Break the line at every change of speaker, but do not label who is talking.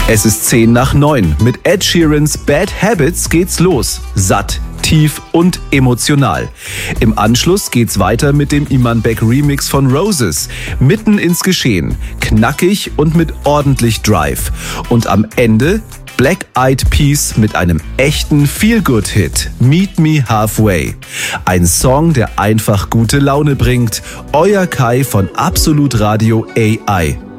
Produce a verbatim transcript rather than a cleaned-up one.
Es ist zehn nach neun. Mit Ed Sheerans Bad Habits geht's los. Satt, tief und emotional. Im Anschluss geht's weiter mit dem Iman Beck Remix von Roses. Mitten ins Geschehen. Knackig und mit ordentlich Drive. Und am Ende Black Eyed Peas mit einem echten Feel-Good-Hit, Meet Me Halfway. Ein Song, der einfach gute Laune bringt. Euer Kai von Absolut Radio A I.